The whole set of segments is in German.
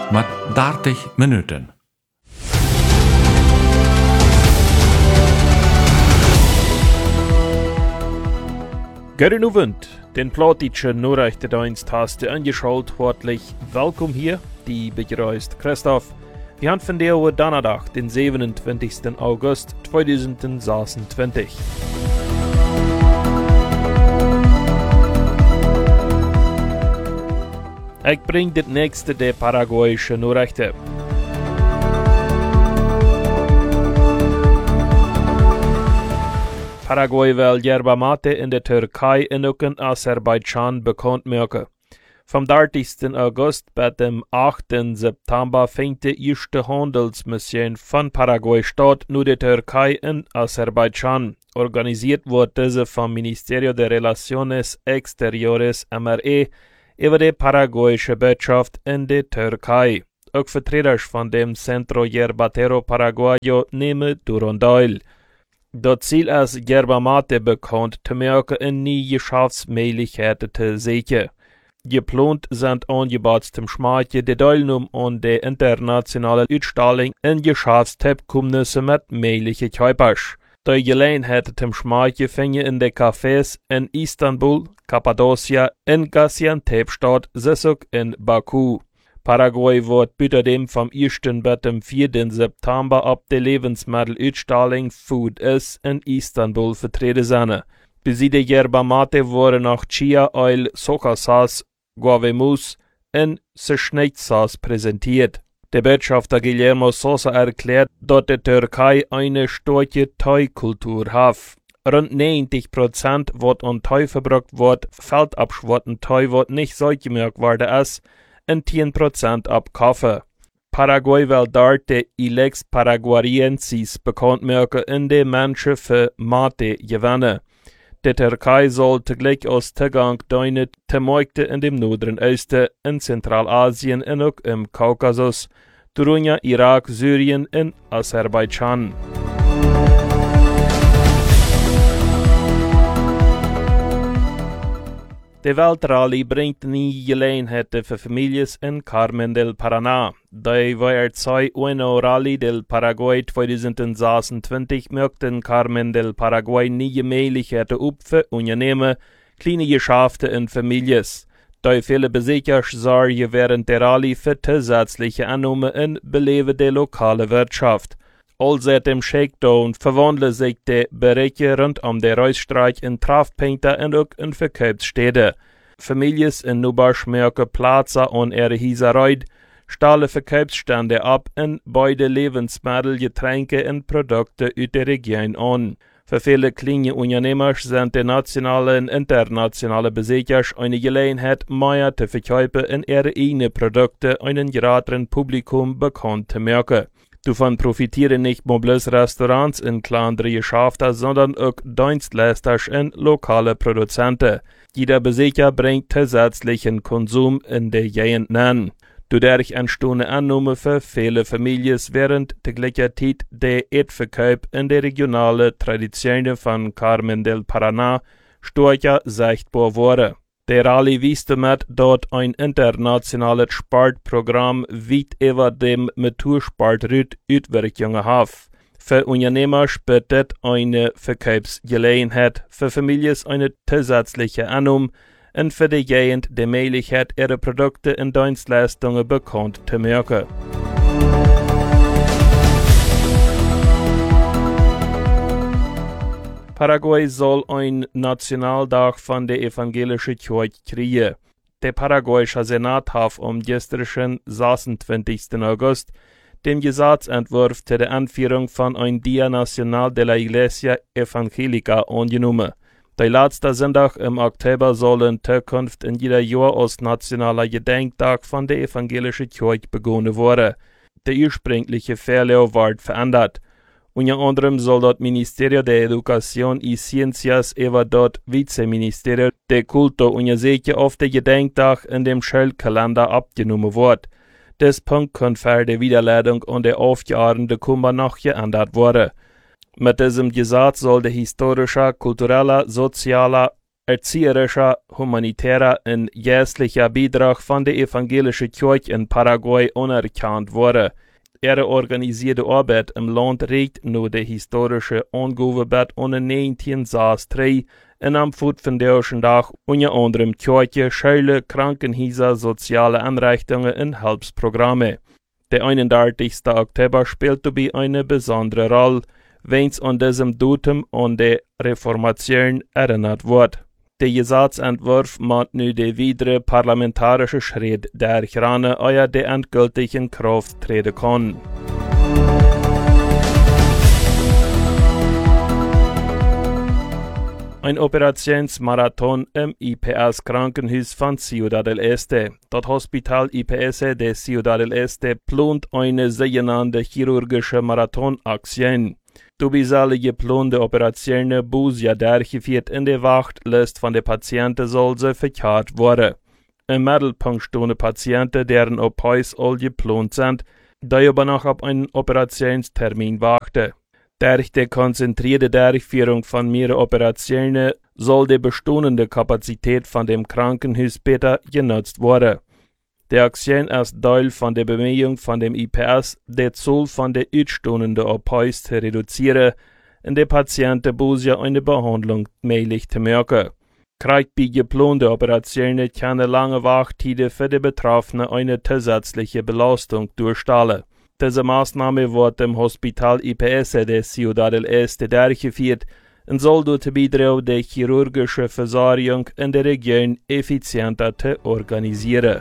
mit 30 Minuten. Guten Abend, den plotischen Nachrichtendienst hast du angeschaut. Herzlich willkommen hier, die begrüßt Christoph. Wir haben von der Donnerstag, den 27. August 2026. Ich bring das nächste der paraguayische Nachrichten. Paraguay will Yerba Mate in der Türkei und auch in Aserbaidschan bekannt machen. Vom 30. August bis dem 8. September fängt die erste Handelsmission von Paraguay statt, nur der Türkei und Aserbaidschan. Organisiert wurde diese vom Ministerio de Relaciones Exteriores MRE über die paraguayische Botschaft in der Türkei. Auch Vertreter von dem Centro Yerbatero Paraguayo nehmen daran teil. Das Ziel ist, Yerba Mate bekannt zu machen und nie Geschäftsmöglichkeiten zu sichern. Geplant sind Angebote zum Schmachen der Teilnahme an der internationalen Ausstellung in Geschäftstätigkeiten mit möglichen Käufers. Die Gelegenheit zum Schmachen fingen in den Cafés in Istanbul, Kappadocia, in Gaziantep-Stadt, Sissuk in Baku. Paraguay wird außerdem vom 1. bis dem 4. September ab der Lebensmittelausstellung Food is in Istanbul vertreten sein. Beside Yerba Mate wurde nach Chia Oil Sojasauce, Guavemus und Schneitsauce präsentiert. Der Botschafter Guillermo Sosa erklärt, dass die Türkei eine starke Teekultur hat. Rund 90% was an Tee verbraucht wird, fällt ab schwarzen Tee, was nicht so gemerkt worden ist, und 10% ab Kaffee. Paraguay will dort die Ilex Paraguariensis bekannt machen, in der Menschen für Mate gewinnen. Die Türkei soll zugleich aus Zugang deine Märkte in dem Norderen Osten, in Zentralasien und auch im Kaukasus, darunter Irak, Syrien und Aserbaidschan. Die Weltrallye bringt nie Gelegenheiten für Familien in Carmen del Paraná. Die WR2 Ueno Rallye del Paraguay 2026 möchten Carmen del Paraguay nie Möglichkeiten auf für Unternehmen, kleine Geschäfte und Familien. Die viele Besucher sorgen während der Rallye für zusätzliche Einnahmen und beleben die lokale Wirtschaft. All seit dem Shakedown verwandeln sich die Bereiche rund um den Reisstreich in Treffpunkte und auch in Verkaufsstädte. Familien in Nubasch merken Plätze an ihre Häuser, stellen Verkaufsstände ab und beide Lebensmittel, Getränke und Produkte aus der Region an. Für viele kleine Unternehmer sind die nationalen und internationalen Besucher eine Gelegenheit, mehr zu verkaufen und ihre eigenen Produkte einem größeren Publikum bekannt zu machen. Davon profitieren nicht nur bloß Restaurants und kleinere Geschäfte, sondern auch Dienstleister und lokale Produzenten. Jeder Besucher bringt zusätzlichen Konsum in der Gegend an. Dadurch entstehen Annahme für viele Familien, während der gleichen Zeit der Eidverkauf in der regionalen Traditionen von Carmen del Paraná stärker sichtbar wurde. Der Rallye wies damit, dass ein internationales Sportprogramm weit über dem Motorsportroute Auswirkungen hat. Für Unternehmer bietet eine Verkaufsgelegenheit, für Familien eine zusätzliche Einnahme und für die Gegend die Möglichkeit, ihre Produkte und Dienstleistungen bekannt zu machen. Paraguay soll ein Nationaltag von der evangelischen Kirche kriegen. Der paraguayische Senat hat am gestrigen 26. August den Gesetzentwurf zur Einführung von ein Día Nacional de la Iglesia Evangelica angenommen. Der letzte Sonntag im Oktober soll in Zukunft in jeder Jahr als nationaler Gedenktag von der evangelischen Kirche begonnen werden. Der ursprüngliche Verlauf wird verändert. Unter anderem soll das Ministerio de Educación y Ciencias über das Vizeministerio de Culto untersuchen, auf der Gedenktag in dem Schulkalender abgenommen wird. Das Punkt kann für die Wiederleitung und der aufgeordnete Kummer noch geändert werden. Mit diesem Gesetz soll der historische, kulturelle, soziale erzieherischer, humanitärer und geistlicher Beitrag von der evangelischen Kirche in Paraguay anerkannt wurde. Ihre organisierte Arbeit im Land reicht nur der historische Angabenbett ohne 1963 und am Voet van Dag unter anderem Kirche, Schulen, Krankenhäuser, soziale Einrichtungen und Hilfsprogramme. Der 31. Oktober spielt dabei eine besondere Rolle, wenn es an diesem Datum an die Reformation erinnert wird. Der Gesetzentwurf macht nun die weitere parlamentarische Schritt durchran, ehe der endgültig in Kraft treten kann. Ein Operationsmarathon im IPS-Krankenhaus von Ciudad del Este. Das Hospital IPS de Ciudad del Este plant eine sogenannte chirurgische Marathonaktion. Dabei sollen geplante Operationen Busia durchgeführt in der Warteliste von den Patienten soll sie verkehrt werden. Im Mittelpunkt stehen Patienten, deren OPs all geplant sind, die aber noch auf einen Operationstermin warten. Durch die konzentrierte Durchführung von mehreren Operationen soll die bestehende Kapazität von dem Krankenhaus besser genutzt werden. Die Aktion ist Teil von der Bemühung von dem IPS, die Zahl von den ausstehenden OPs zu reduzieren und die Patienten Busia eine Behandlung möglich zu machen. Kriegt bei geplanten Operationen keine lange Wartezeit für die Betroffenen eine zusätzliche Belastung durchstellen. Diese Maßnahme wird im Hospital IPS de Ciudad del Este durchgeführt und soll dazu beitragen, die chirurgische Versorgung in der Region effizienter zu organisieren.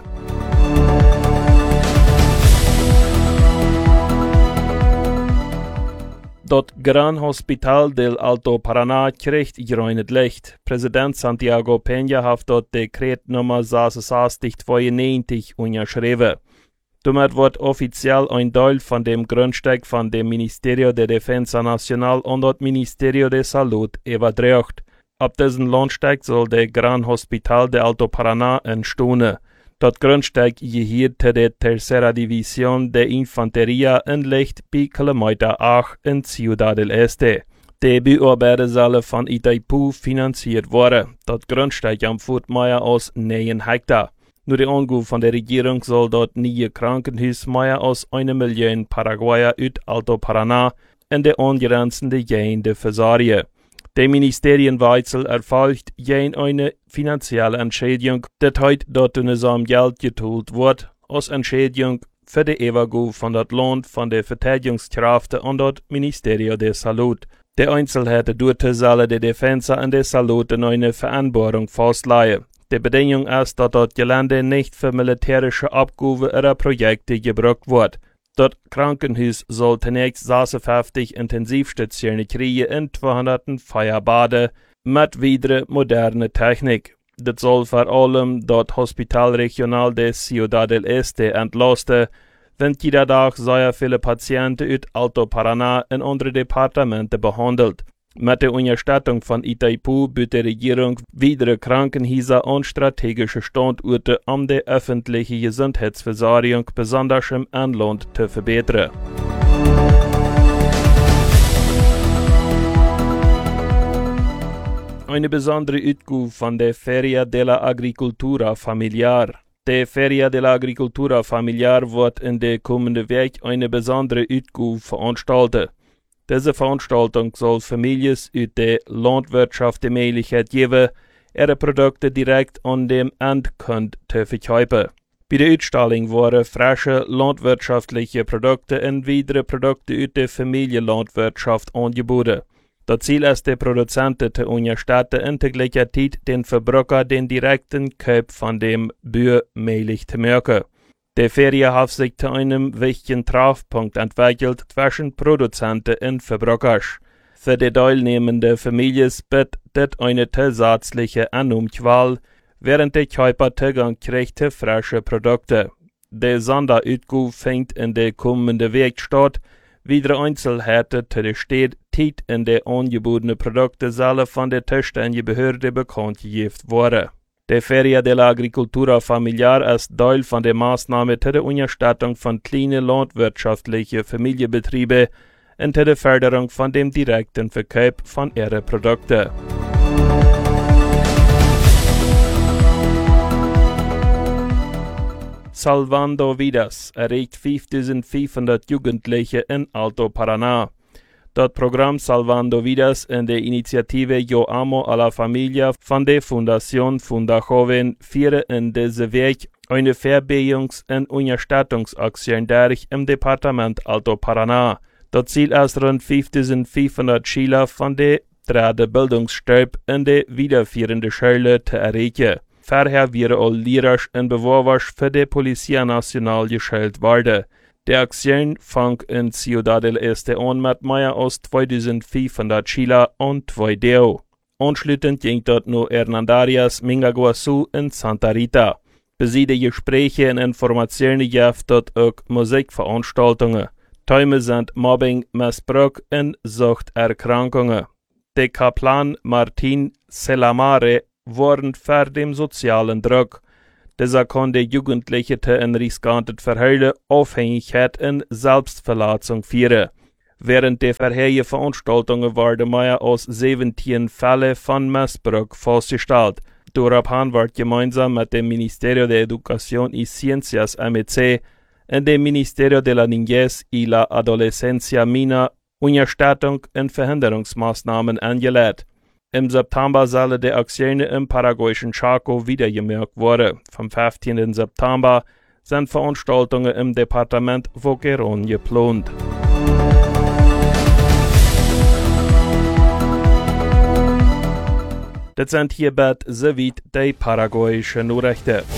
Das Gran Hospital del Alto Paraná kriegt grünes Licht. Präsident Santiago Peña hat das Dekret Nummer 6692 unterschrieben. Damit wird offiziell ein Teil von dem Grundstück von dem Ministerio de Defensa Nacional und das Ministerio de Salud übertragen. Auf diesem Landstück soll der Gran Hospital de Alto Paraná entstehen. Das Grundstück gehört zu der Tercera División de Infantería und liegt bei Kilometer 8 in Ciudad del Este. Die Bauarbeiten sollen von Itaipu finanziert werden. Das Grundstück umfasst mehr als 9 Hektar. Nur die Angabe von der Regierung soll dort neue Krankenhaus mehr als 1 Million Paraguayer aus Alto Paraná in der angrenzenden Gegend versorgen. Der Ministerienwechsel erfolgt gegen eine finanzielle Entschädigung, die heute dort in seinem Geld geteilt wird, als Entschädigung für die Übergabe von das Land von der Verteidigungskräfte an das Ministerio de Salud. Der Einzelheiten dort sollen die Defensa und der Salud in eine Vereinbarung festlegen. Die Bedingung ist, dass das Gelände nicht für militärische Abgaben oder Projekte gebraucht wird. Das Krankenhaus soll zunächst 56 Intensivstationen kriegen in 200 Feuerbaden mit weiterer moderner Technik. Das soll vor allem das Hospital Regional de Ciudad del Este entlasten, wenn jeder Tag sehr viele Patienten aus Alto Paraná in andere Departemente behandelt. Mit der Unterstützung von Itaipu bietet die Regierung weitere Krankenhäuser und strategische Standorte, um die öffentliche Gesundheitsversorgung besonders im Inland zu verbessern. Eine besondere Ausgabe von der Feria de la Agricultura Familiar. Die Feria de la Agricultura Familiar wird in der kommenden Woche eine besondere Ausgabe veranstalten. Diese Veranstaltung soll Familien aus der Landwirtschaft die Möglichkeit geben, ihre Produkte direkt an dem Endkunden zu verkaufen. Bei der Ausstellung wurden frische landwirtschaftliche Produkte und weitere Produkte aus der Familienlandwirtschaft angeboten. Das Ziel ist, die Produzenten zu unterstützen und zur gleichen Zeit den Verbraucher den direkten Kauf von dem Bauer möglich zu machen. Die Ferie hat sich zu einem wichtigen Treffpunkt entwickelt zwischen Produzenten und Verbrauchern. Für die teilnehmende Familien bietet eine zusätzliche Einnahmequelle, während der Käufer Zugang kriegt zu frischen Produkten. Die Sonderausgabe findet in der kommenden Woche statt. Weitere Einzelheiten zu der Zeit in der angebotenen Produkte sollen von der zuständigen Behörde bekannt gegeben werden. Die Feria de la Agricultura Familiar ist Teil von der Maßnahme zur Unterstützung von kleinen landwirtschaftlichen Familienbetrieben und zur Förderung von dem direkten Verkauf von ihren Produkten. Salvando Vidas erregt 5500 Jugendliche in Alto Paraná. Das Programm Salvando Vidas in der Initiative Yo Amo a la Familia von der Fundación Funda Joven führen in diese Weg eine Verbesserungs- und Unterstützungsaktion durch im Departement Alto Paraná. Das Ziel ist rund 5500 Schüler von der dritte Bildungsstab in der wiederführenden Schule zu erreichen. Vorher wäre all Lehrer und Bewerber für die Polizia Nacional gestellt worden. Die Aktion fang in Ciudad del Este an mit mehr als 2500 Schüler und 2 Deo. Anschließend ging dort nur Hernandarias, Mingaguazu und Santa Rita. Besiede Gespräche und Informationen gibt dort auch Musikveranstaltungen. Themen sind Mobbing, Missbrauch und Suchterkrankungen. Der Kaplan Martin Selamare warnt vor dem sozialen Druck. Dieser kann die Jugendlichen zu ein riskantes Verhalten, Aufhängigkeit und Selbstverletzung führen. Während der vorherigen Veranstaltungen wurden mehr als 17 Fälle von Missbrauch festgestellt. Daraufhin wird gemeinsam mit dem Ministerio de Educación y Ciencias MEC und dem Ministerio de la Niñez y la Adolescencia MINA Unterstützung und Verhinderungsmaßnahmen angelegt. Im September sollen die Aktionen im paraguayischen Chaco wiedergemerkt werden. Vom 15. September sind Veranstaltungen im Departement Boquerón geplant. Das sind hierbei soweit die paraguayischen Nachrichten.